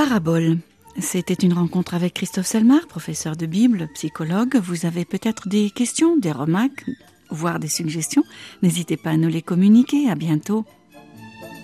Parabole. C'était une rencontre avec Christophe Selmar, professeur de Bible, psychologue. Vous avez peut-être des questions, des remarques, voire des suggestions. N'hésitez pas à nous les communiquer. À bientôt.